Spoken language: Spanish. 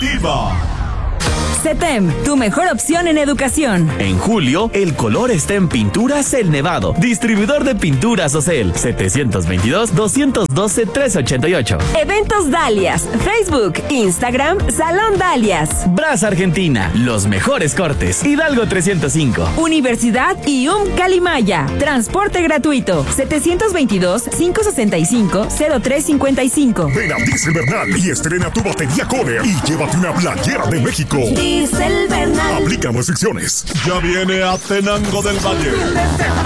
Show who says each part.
Speaker 1: activa.
Speaker 2: CETEM, tu mejor opción en educación.
Speaker 3: En julio, el color está en Pinturas El Nevado. Distribuidor de pinturas Ocel. 722-212-388.
Speaker 2: Eventos Dalias. Facebook, Instagram, Salón Dalias.
Speaker 3: Brasa Argentina. Los mejores cortes. Hidalgo 305.
Speaker 2: Universidad IUM Calimaya. Transporte gratuito. 722-565-0355.
Speaker 1: Ven a Diesel Bernal y estrena tu batería Kohler y llévate una playera de México.
Speaker 2: Diesel Bernal.
Speaker 1: Aplica restricciones. Ya viene a Tenango del Valle.